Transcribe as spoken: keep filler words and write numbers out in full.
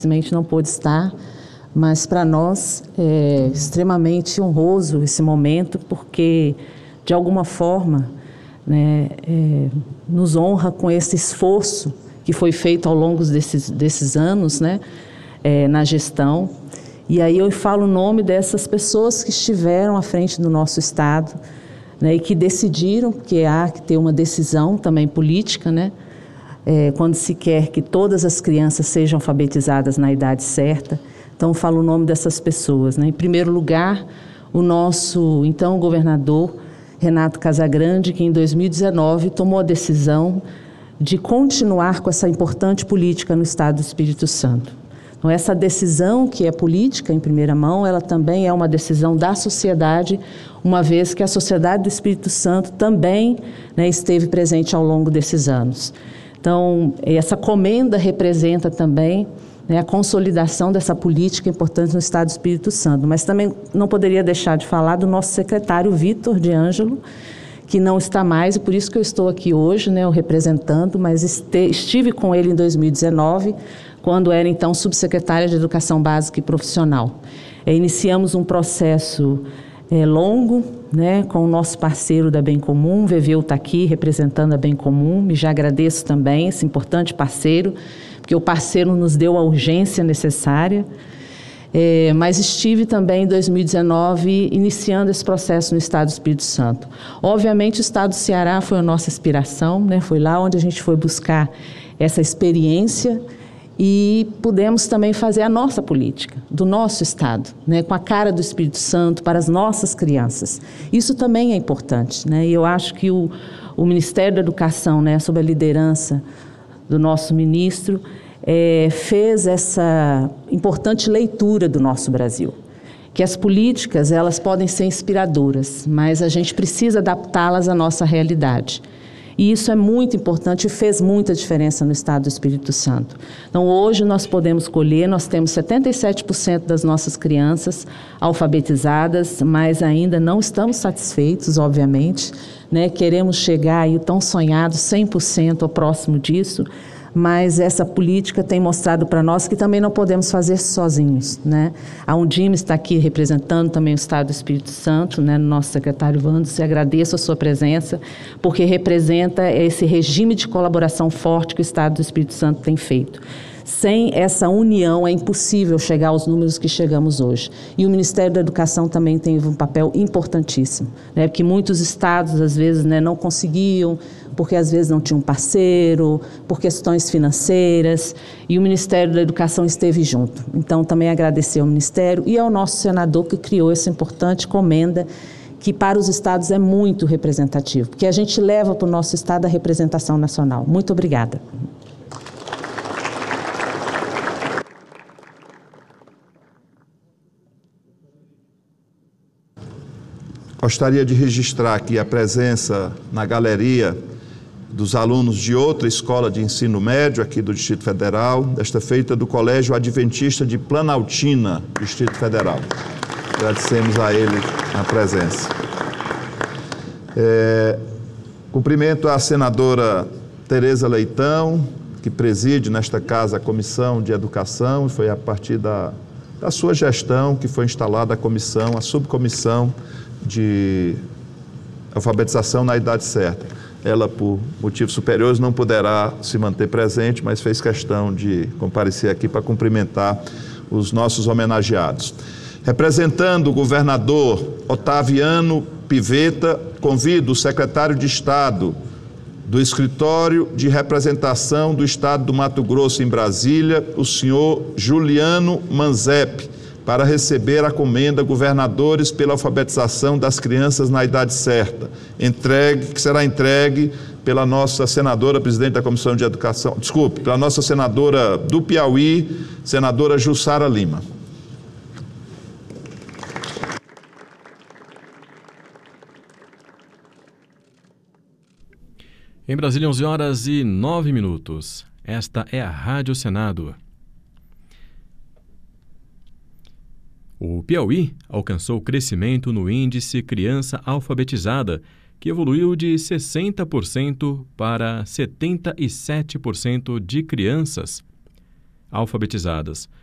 Infelizmente não pôde estar, mas para nós é extremamente honroso esse momento, porque de alguma forma, né, é, nos honra com esse esforço que foi feito ao longo desses, desses anos, né, é, na gestão. E aí eu falo o nome dessas pessoas que estiveram à frente do nosso Estado, né, e que decidiram, porque há que ter uma decisão também política, né, É, quando se quer que todas as crianças sejam alfabetizadas na idade certa. Então, eu falo o nome dessas pessoas, né? Em primeiro lugar, o nosso, então, governador Renato Casagrande, que em dois mil e dezenove tomou a decisão de continuar com essa importante política no Estado do Espírito Santo. Então, essa decisão, que é política em primeira mão, ela também é uma decisão da sociedade, uma vez que a sociedade do Espírito Santo também, né, esteve presente ao longo desses anos. Então, essa comenda representa também, né, a consolidação dessa política importante no Estado do Espírito Santo. Mas também não poderia deixar de falar do nosso secretário Vitor de Ângelo, que não está mais, e por isso que eu estou aqui hoje, né, o representando, mas este, estive com ele em dois mil e dezenove, quando era então subsecretária de Educação Básica e Profissional. É, iniciamos um processo é, longo, né, com o nosso parceiro da Bem Comum. O Veveu está aqui representando a Bem Comum, e já agradeço também esse importante parceiro, porque o parceiro nos deu a urgência necessária. É, mas estive também em dois mil e dezenove iniciando esse processo no Estado do Espírito Santo. Obviamente o Estado do Ceará foi a nossa inspiração, né, foi lá onde a gente foi buscar essa experiência e pudemos também fazer a nossa política, do nosso Estado, né, com a cara do Espírito Santo para as nossas crianças. Isso também é importante, né, e eu acho que o, o Ministério da Educação, né, sob a liderança do nosso ministro, é, fez essa importante leitura do nosso Brasil, que as políticas elas podem ser inspiradoras, mas a gente precisa adaptá-las à nossa realidade. E isso é muito importante e fez muita diferença no Estado do Espírito Santo. Então, hoje nós podemos colher, nós temos setenta e sete por cento das nossas crianças alfabetizadas, mas ainda não estamos satisfeitos, obviamente, né? Queremos chegar aí, o tão sonhado, cem por cento ao próximo disso, mas essa política tem mostrado para nós que também não podemos fazer sozinhos, né? A Undime está aqui representando também o Estado do Espírito Santo, né? Nosso secretário Wanderson, agradeço a sua presença, porque representa esse regime de colaboração forte que o Estado do Espírito Santo tem feito. Sem essa união é impossível chegar aos números que chegamos hoje. E o Ministério da Educação também tem um papel importantíssimo, né? Porque muitos estados, às vezes, né, não conseguiam, porque às vezes não tinham parceiro, por questões financeiras, e o Ministério da Educação esteve junto. Então, também agradecer ao Ministério e ao nosso senador que criou essa importante comenda, que para os estados é muito representativo, porque a gente leva para o nosso estado a representação nacional. Muito obrigada. Gostaria de registrar aqui a presença na galeria dos alunos de outra escola de ensino médio aqui do Distrito Federal, desta feita do Colégio Adventista de Planaltina, Distrito Federal. Agradecemos a ele a presença. É, cumprimento a senadora Tereza Leitão, que preside nesta casa a Comissão de Educação, e foi a partir da, da sua gestão que foi instalada a comissão, a subcomissão de alfabetização na idade certa. Ela, por motivos superiores, não poderá se manter presente, mas fez questão de comparecer aqui para cumprimentar os nossos homenageados. Representando o governador Otaviano Pivetta, convido o secretário de Estado do Escritório de Representação do Estado do Mato Grosso em Brasília, o senhor Juliano Manzep, para receber a comenda Governadores pela alfabetização das crianças na idade certa, entregue, que será entregue pela nossa senadora, presidente da Comissão de Educação, desculpe, pela nossa senadora do Piauí, senadora Jussara Lima. Em Brasília, onze horas e nove minutos. Esta é a Rádio Senado. O Piauí alcançou crescimento no índice Criança Alfabetizada, que evoluiu de sessenta por cento para setenta e sete por cento de crianças alfabetizadas.